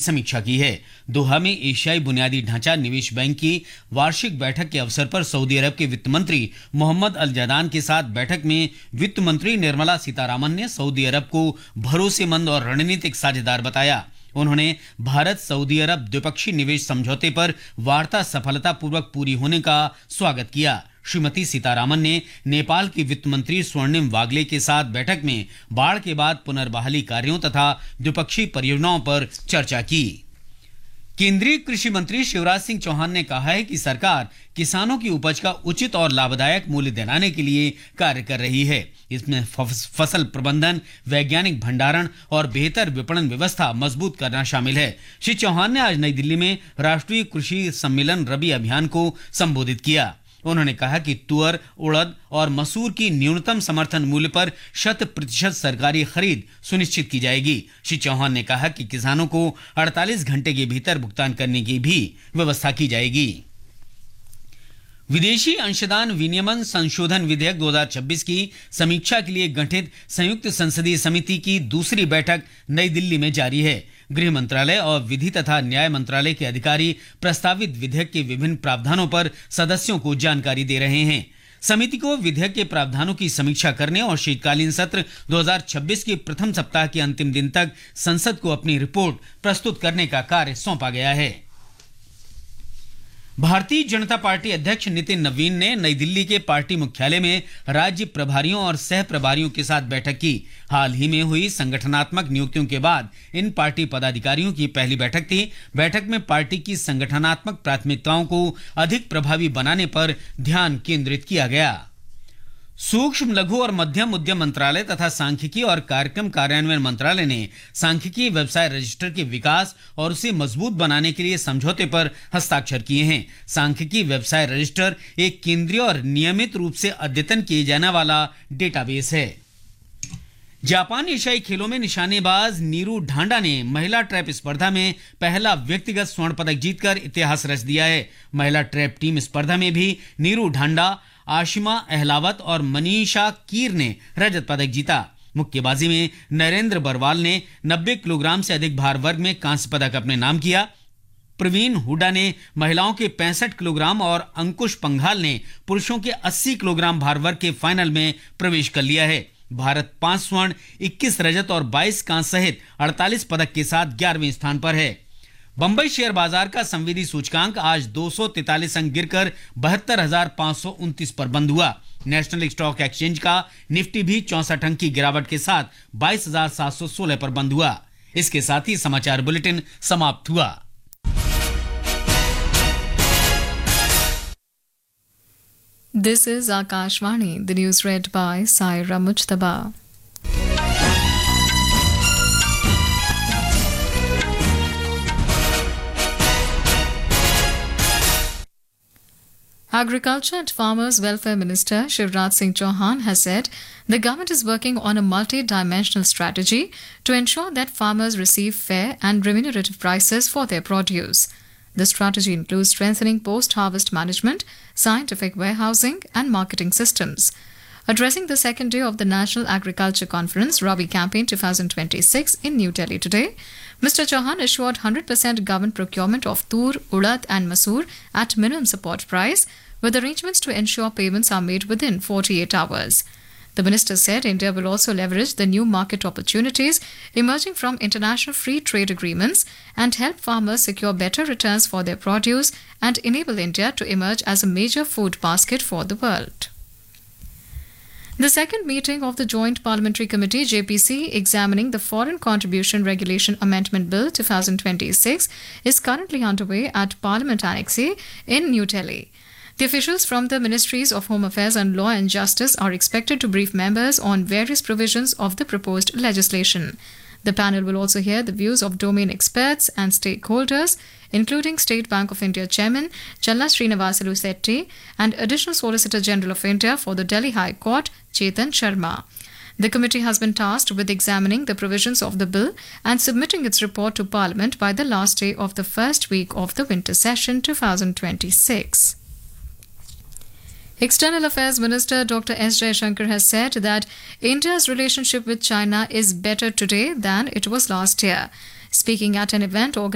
समीक्षा की है। दोहा में एशियाई बुनियादी ढांचा निवेश बैंक की वार्षिक बैठक के अवसर पर सऊदी अरब के वित्त मंत्री मोहम्मद अल जदान के साथ बैठक में वित्त मंत्री निर्मला सीतारामन ने सऊदी अरब को भरोसेमंद और रणनीतिक साझेदार बताया। उन्होंने भारत सऊदी अरब द्विपक्षीय निवेश समझौते पर वार्ता सफलतापूर्वक पूरी होने का स्वागत किया। श्रीमती सीतारामन ने नेपाल की वित्त मंत्री स्वर्णिम वागले के साथ बैठक में बाढ़ के बाद पुनर्बहाली कार्यों तथा द्विपक्षीय परियोजनाओं पर चर्चा की। केंद्रीय कृषि मंत्री शिवराज सिंह चौहान ने कहा है कि सरकार किसानों की उपज का उचित और लाभदायक मूल्य दिलाने के लिए कार्य कर रही है। इसमें फसल प्रबंधन, वैज्ञानिक भंडारण और बेहतर विपणन व्यवस्था मजबूत करना शामिल है। श्री चौहान ने आज नई दिल्ली में राष्ट्रीय कृषि सम्मेलन रबी अभियान को संबोधित किया। उन्होंने कहा कि तुअर, उड़द और मसूर की न्यूनतम समर्थन मूल्य पर 100% सरकारी खरीद सुनिश्चित की जाएगी। श्री चौहान ने कहा कि किसानों को 48 घंटे के भीतर भुगतान करने की भी व्यवस्था की जाएगी। विदेशी अंशदान विनियमन संशोधन विधेयक 2026 की समीक्षा के लिए गठित संयुक्त संसदीय समिति की दूसरी बैठक नई दिल्ली में जारी है। गृह मंत्रालय और विधि तथा न्याय मंत्रालय के अधिकारी प्रस्तावित विधेयक के विभिन्न प्रावधानों पर सदस्यों को जानकारी दे रहे हैं। समिति को विधेयक के प्रावधानों की समीक्षा करने और शीतकालीन सत्र 2026 के प्रथम सप्ताह के अंतिम दिन तक संसद को अपनी रिपोर्ट प्रस्तुत करने का कार्य सौंपा गया है। भारतीय जनता पार्टी अध्यक्ष नितिन नवीन ने नई दिल्ली के पार्टी मुख्यालय में राज्य प्रभारियों और सह प्रभारियों के साथ बैठक की। हाल ही में हुई संगठनात्मक नियुक्तियों के बाद इन पार्टी पदाधिकारियों की पहली बैठक थी। बैठक में पार्टी की संगठनात्मक प्राथमिकताओं को अधिक प्रभावी बनाने पर ध्यान केंद्रित किया गया। सूक्ष्म, लघु और मध्यम उद्यम मंत्रालय तथा सांख्यिकी और कार्यक्रम कार्यान्वयन मंत्रालय ने सांख्यिकी व्यवसाय रजिस्टर के विकास और उसे मजबूत बनाने के लिए समझौते पर हस्ताक्षर किए हैं। सांख्यिकी व्यवसाय रजिस्टर एक केंद्रीय और नियमित रूप से अद्यतन किए जाने वाला डेटाबेस है। जापान एशियाई खेलों में निशानेबाज नीरू ढांडा ने महिला ट्रैप स्पर्धा में पहला व्यक्तिगत स्वर्ण पदक जीतकर इतिहास रच दिया है। महिला ट्रैप टीम स्पर्धा में भी नीरू ढांडा, आशिमा अहलावत और मनीषा कीर ने रजत पदक जीता। मुक्केबाजी में नरेंद्र बरवाल ने 90 किलोग्राम से अधिक भार वर्ग में कांस्य पदक अपने नाम किया। प्रवीण हुडा ने महिलाओं के 65 किलोग्राम और अंकुश पंघाल ने पुरुषों के 80 किलोग्राम भार वर्ग के फाइनल में प्रवेश कर लिया है। भारत 5 स्वर्ण, 21 रजत और 22 कांस्य सहित 48 पदक के साथ 11वें स्थान पर है। बंबई शेयर बाजार का संवेदी सूचकांक आज 243 अंक गिरकर 72,529 पर बंद हुआ। नेशनल स्टॉक एक्सचेंज का निफ्टी भी 64 अंक की गिरावट के साथ 22,716 पर बंद हुआ। इसके साथ ही समाचार बुलेटिन समाप्त हुआ। This is Akashvani, the news read by Saira Mujtaba. Agriculture and Farmers Welfare Minister Shivraj Singh Chauhan has said the government is working on a multi-dimensional strategy to ensure that farmers receive fair and remunerative prices for their produce. The strategy includes strengthening post-harvest management, scientific warehousing and marketing systems. Addressing the second day of the National Agriculture Conference Rabi Campaign 2026 in New Delhi today, Mr. Chauhan assured 100% government procurement of tur, urad and masoor at minimum support price, with arrangements to ensure payments are made within 48 hours. The minister said India will also leverage the new market opportunities emerging from international free trade agreements and help farmers secure better returns for their produce and enable India to emerge as a major food basket for the world. The second meeting of the Joint Parliamentary Committee JPC examining the Foreign Contribution Regulation Amendment Bill 2026 is currently underway at Parliament Annex A in New Delhi. The officials from the Ministries of Home Affairs and Law and Justice are expected to brief members on various provisions of the proposed legislation. The panel will also hear the views of domain experts and stakeholders, including State Bank of India Chairman Challa Srinivasalu Setty and Additional Solicitor General of India for the Delhi High Court, Chetan Sharma. The committee has been tasked with examining the provisions of the bill and submitting its report to Parliament by the last day of the first week of the winter session 2026. External Affairs Minister Dr. S. Jaishankar has said that India's relationship with China is better today than it was last year. Speaking at an event organized